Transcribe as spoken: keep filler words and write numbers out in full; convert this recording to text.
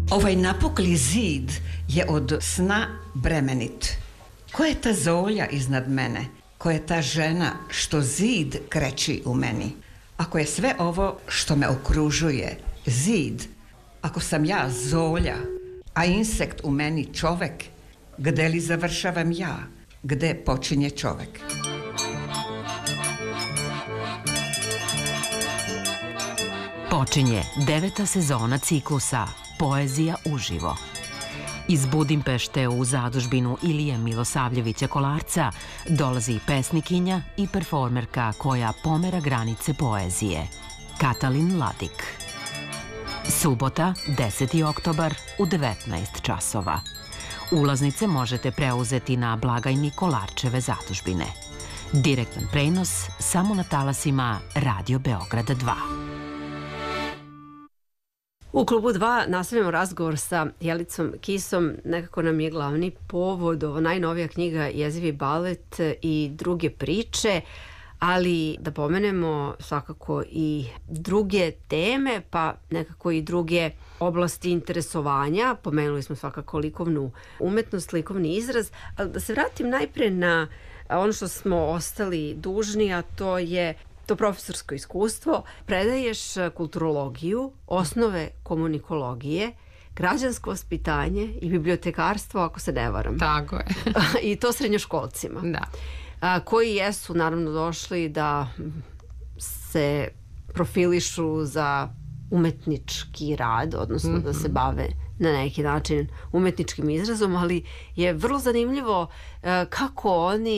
Ovaj napukli zid je od sna bremenit. Ko je ta zolja iznad mene? Ko je ta žena što zid kreći u meni? Ako je sve ovo što me okružuje zid, ako sam ja zolja, a insekt u meni čovek, gde li završavam ja? Gde počinje čovek? Počinje deveta sezona ciklusa Poezija uživo. Iz Budimpešte u zadužbinu Ilije Milosavljevića Kolarca dolazi pesnikinja i performerka koja pomera granice poezije, Katalin Ladik. Subota, deseti oktobar u devetnaest časova. Ulaznice možete preuzeti na blagajni Kolarčeve zadužbine. Direktan prenos samo na talasima Radio Beograda dva. U Klubu dva nastavljamo razgovor sa Jelicom Kisom. Nekako nam je glavni povod ova najnovija knjiga Jezivi balet i druge priče, ali da pomenemo svakako i druge teme, pa nekako i druge oblasti interesovanja. Pomenuli smo svakako likovnu umetnost, likovni izraz, ali da se vratim najpre na ono što smo ostali dužni, a to je to profesorsko iskustvo. Predaješ kulturologiju, osnove komunikologije, građansko vaspitanje i bibliotekarstvo, ako se ne varam. Tako je. I to srednjoškolcima. Da. A, koji jesu naravno došli da se profilišu za umetnički rad, odnosno mm-hmm. da se bave na neki način umetničkim izrazom, ali je vrlo zanimljivo uh, kako oni